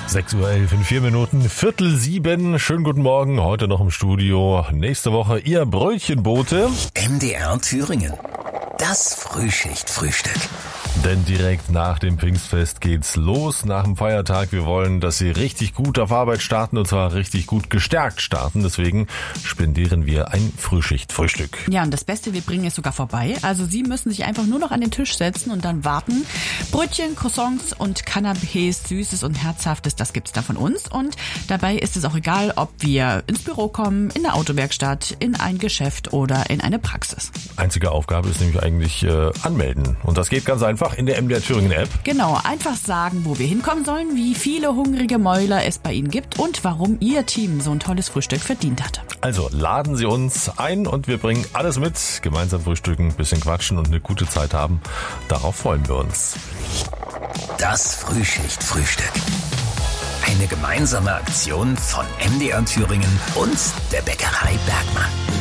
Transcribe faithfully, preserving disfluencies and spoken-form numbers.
sechs Uhr elf in vier Minuten, Viertel sieben. Schönen guten Morgen, heute noch im Studio. Nächste Woche Ihr Brötchenbote. M D R Thüringen. Das Frühschicht-Frühstück. Denn direkt nach dem Pfingstfest geht's los, nach dem Feiertag. Wir wollen, dass Sie richtig gut auf Arbeit starten und zwar richtig gut gestärkt starten. Deswegen spendieren wir ein Frühschicht-Frühstück. Ja, und das Beste, wir bringen es sogar vorbei. Also Sie müssen sich einfach nur noch an den Tisch setzen und dann warten. Brötchen, Croissants und Canapés, Süßes und Herzhaftes, das gibt's dann von uns. Und dabei ist es auch egal, ob wir ins Büro kommen, in eine Autowerkstatt, in ein Geschäft oder in eine Praxis. Einzige Aufgabe ist nämlich eigentlich äh, anmelden. Und das geht ganz einfach in der M D R Thüringen App. Genau, einfach sagen, wo wir hinkommen sollen, wie viele hungrige Mäuler es bei Ihnen gibt und warum Ihr Team so ein tolles Frühstück verdient hat. Also laden Sie uns ein und wir bringen alles mit. Gemeinsam frühstücken, bisschen quatschen und eine gute Zeit haben. Darauf freuen wir uns. Das Frühschicht-Frühstück. Eine gemeinsame Aktion von M D R Thüringen und der Bäckerei Bergmann.